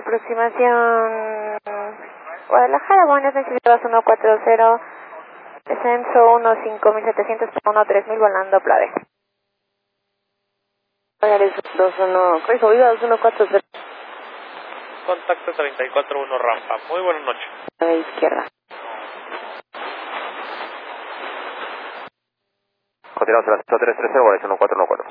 aproximación Guadalajara, buenas noches, 2140, descenso 15700 para 13000 volando Plade. Oiga, 2140. Contacto 341 rampa, muy buenas noches. A la izquierda. Continuamos en la 330, 14114.